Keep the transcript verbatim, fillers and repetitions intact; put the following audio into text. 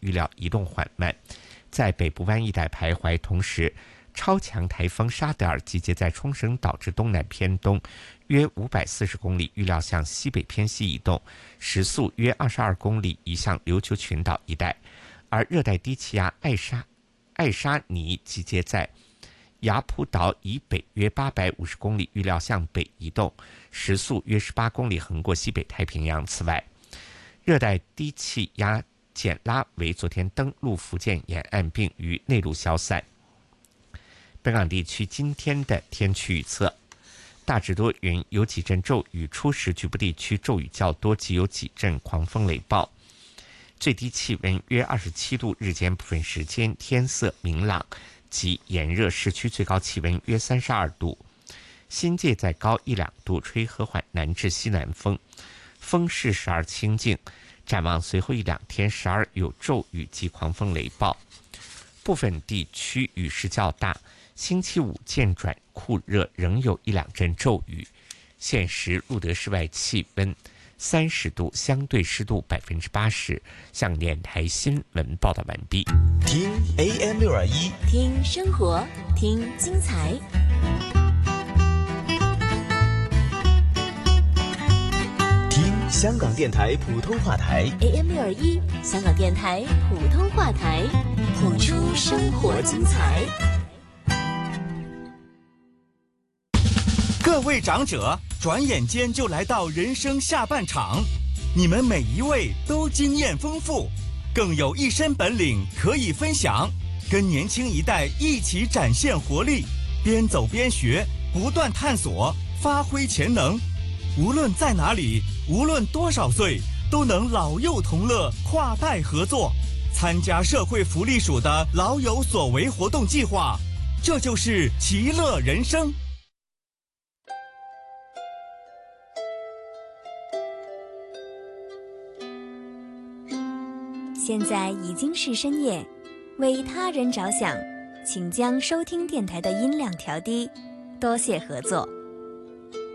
预料移动缓慢，在北部湾一带徘徊，同时超强台风沙德尔集结在冲绳岛至东南偏东约五百四十公里，预料向西北偏西移动，时速约二十二公里，移向琉球群岛一带。而热带低气压艾莎艾莎尼集结在雅浦岛以北约八百五十公里，预料向北移动，时速约十八公里，横过西北太平洋。此外，热带低气压简拉维昨天登陆福建沿岸，并于内陆消散。本港地区今天的天气预测：大致多云，有几阵骤雨，初时局部地区骤雨较多，及有几阵狂风雷暴。最低气温约二十七度，日间部分时间天色明朗及炎热，市区最高气温约三十二度，新界再高一两度，吹和缓南至西南风，风势时而清劲。展望随后一两天时而有骤雨及狂风雷暴，部分地区雨势较大。星期五渐转酷热，仍有一两阵骤雨。现时录得室外气温三十度，相对湿度百分之八十。向电台新闻报道完毕。 听 A M 六二一， 听生活，听精彩。 听香港电台普通话台 A M 六二一，香港电台普通话台，谱出生活精彩。 各位长者，转眼间就来到人生下半场，你们每一位都经验丰富，更有一身本领可以分享，跟年轻一代一起展现活力，边走边学，不断探索，发挥潜能。无论在哪里，无论多少岁，都能老幼同乐，跨代合作，参加社会福利署的老有所为活动计划，这就是其乐人生。 现在已经是深夜，为他人着想，请将收听电台的音量调低，多谢合作。